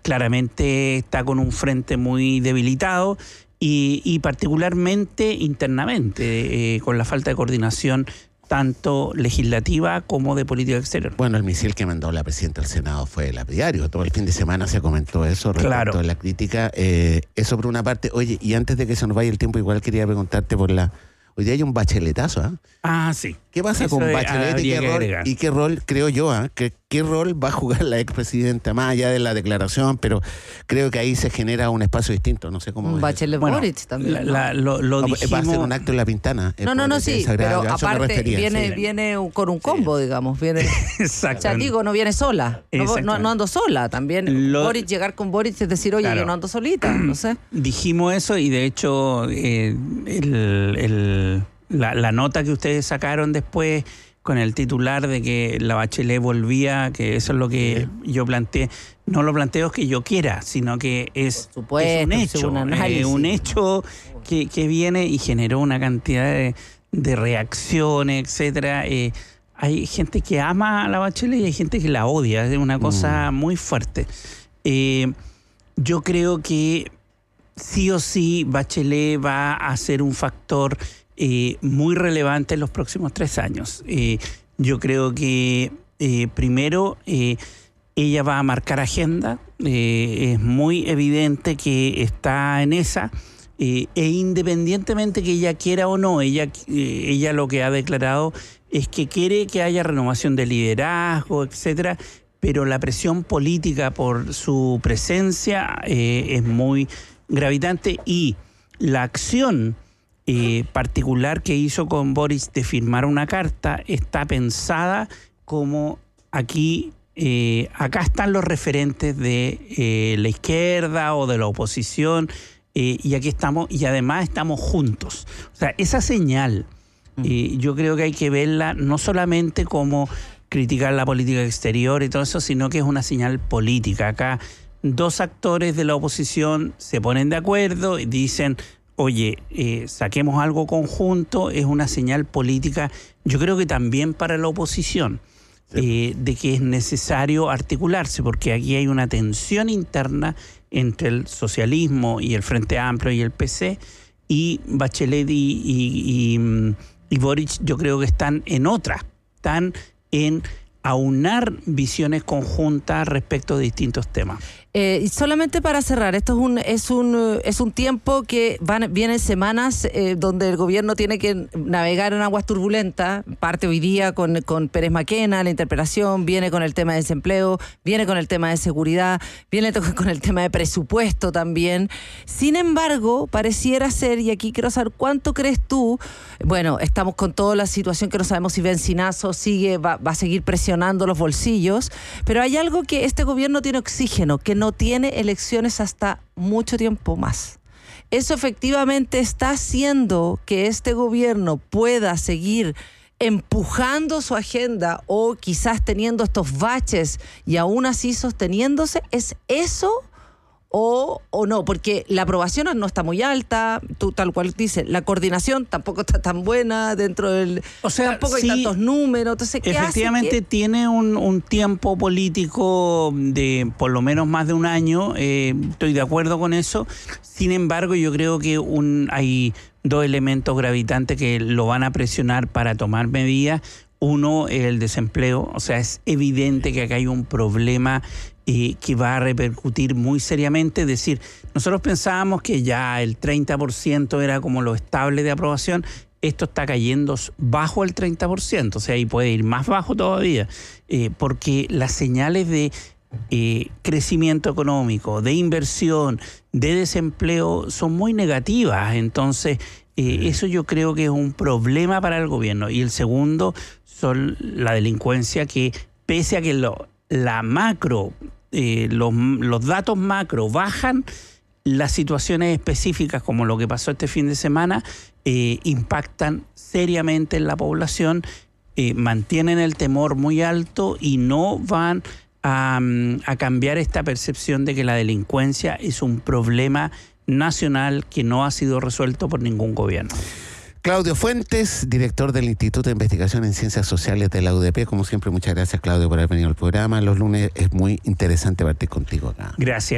claramente está con un frente muy debilitado y particularmente internamente, con la falta de coordinación tanto legislativa como de política exterior. Bueno, el misil que mandó la presidenta del Senado fue lapidario. Todo el fin de semana se comentó eso respecto de la crítica. Eso por una parte. Oye, y antes de que se nos vaya el tiempo, igual quería preguntarte por la... Hoy día hay un bacheletazo, ¿ah? Ah, sí. ¿Qué pasa eso con Bachelet y qué rol, creo yo, qué rol va a jugar la expresidenta, más allá de la declaración, pero creo que ahí se genera un espacio distinto, no sé cómo... Bachelet Boric también. Lo dijimos... Va a ser un acto en La Pintana. No, sí, pero aparte viene con un combo, digamos. Viene, exacto. O sea, digo, no viene sola, no ando sola. También Boric, llegar con Boric es decir, oye, yo no ando solita, no sé. Dijimos eso y de hecho la nota que ustedes sacaron después con el titular de que la Bachelet volvía, que eso es lo que yo planteé, no lo planteo que yo quiera, sino que es un hecho, un hecho que viene y generó una cantidad de reacciones, etcétera. Hay gente que ama a la Bachelet y hay gente que la odia, es una cosa muy fuerte. Yo creo que sí o sí Bachelet va a ser un factor muy relevante en los próximos 3 años. Yo creo que primero ella va a marcar agenda, es muy evidente que está en esa, e independientemente que ella quiera o no, ella lo que ha declarado es que quiere que haya renovación de liderazgo, etcétera, pero la presión política por su presencia es muy gravitante y la acción particular que hizo con Boric de firmar una carta está pensada como acá están los referentes de la izquierda o de la oposición y aquí estamos y además estamos juntos. O sea, esa señal yo creo que hay que verla no solamente como criticar la política exterior y todo eso, sino que es una señal política. Acá 2 actores de la oposición se ponen de acuerdo y dicen... Oye, saquemos algo conjunto, es una señal política, yo creo que también para la oposición, de que es necesario articularse, porque aquí hay una tensión interna entre el socialismo y el Frente Amplio y el PC, y Bachelet y Boric yo creo que están en otra, están en aunar visiones conjuntas respecto de distintos temas. Y solamente para cerrar, esto es un tiempo que vienen semanas donde el gobierno tiene que navegar en aguas turbulentas. Parte hoy día con Pérez Maquena, la interpelación, viene con el tema de desempleo, viene con el tema de seguridad, viene con el tema de presupuesto también. Sin embargo, pareciera ser, y aquí quiero saber cuánto crees tú, bueno, estamos con toda la situación que no sabemos si Bencinazo va a seguir presionando los bolsillos, pero hay algo que este gobierno tiene oxígeno, que no tiene elecciones hasta mucho tiempo más. Eso efectivamente está haciendo que este gobierno pueda seguir empujando su agenda o quizás teniendo estos baches y aún así sosteniéndose. ¿Es eso o no? Porque la aprobación no está muy alta, tú tal cual dices, la coordinación tampoco está tan buena dentro del... O sea, tampoco hay tantos números. Entonces, ¿qué efectivamente hace tiene un tiempo político de por lo menos más de un año, estoy de acuerdo con eso. Sin embargo, yo creo que hay 2 elementos gravitantes que lo van a presionar para tomar medidas. Uno, el desempleo. O sea, es evidente que acá hay un problema que va a repercutir muy seriamente. Es decir, nosotros pensábamos que ya el 30% era como lo estable de aprobación. Esto está cayendo bajo el 30%, o sea, ahí puede ir más bajo todavía, porque las señales de crecimiento económico, de inversión, de desempleo son muy negativas. Entonces, eso yo creo que es un problema para el gobierno. Y el segundo son la delincuencia, que pese a que los datos macro bajan, las situaciones específicas como lo que pasó este fin de semana impactan seriamente en la población, mantienen el temor muy alto y no van a cambiar esta percepción de que la delincuencia es un problema nacional que no ha sido resuelto por ningún gobierno. Claudio Fuentes, director del Instituto de Investigación en Ciencias Sociales de la UDP. Como siempre, muchas gracias, Claudio, por haber venido al programa. Los lunes es muy interesante partir contigo acá. Gracias.